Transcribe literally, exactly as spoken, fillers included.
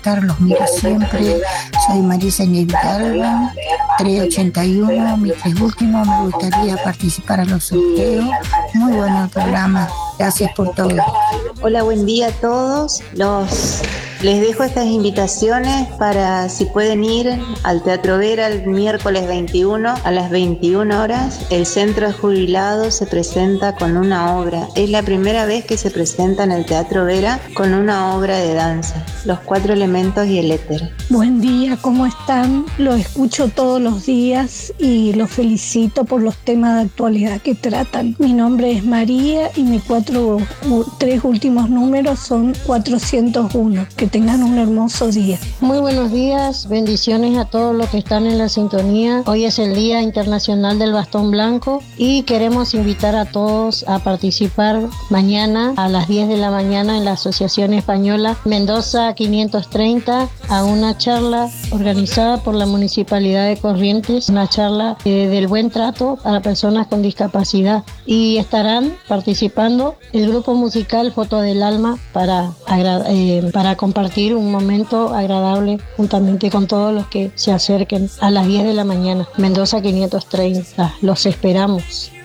estar, los miro siempre. Soy Marisa Nevidalba, trescientos ochenta y uno, mis tres últimos. Me gustaría participar a los sorteos. Muy bueno el programa. Gracias por todo. Hola, buen día a todos. Los Les dejo estas invitaciones para si pueden ir al Teatro Vera el miércoles veintiuno a las veintiuna horas. El Centro de Jubilados se presenta con una obra. Es la primera vez que se presenta en el Teatro Vera con una obra de danza, Los Cuatro Elementos y el Éter. Buen día, ¿cómo están? Lo escucho todos los días y los felicito por los temas de actualidad que tratan. Mi nombre es María y mis cuatro, tres últimos números son cuatrocientos uno. Que tengan un hermoso día. Muy buenos días, bendiciones a todos los que están en la sintonía. Hoy es el Día Internacional del Bastón Blanco y queremos invitar a todos a participar mañana a las diez de la mañana en la Asociación Española Mendoza quinientos treinta a una charla organizada por la Municipalidad de Corrientes, una charla eh, del buen trato para personas con discapacidad, y estarán participando el grupo musical Foto del Alma para, agra- eh, para compartir compartir un momento agradable juntamente con todos los que se acerquen a las diez de la mañana. Mendoza quinientos treinta, los esperamos.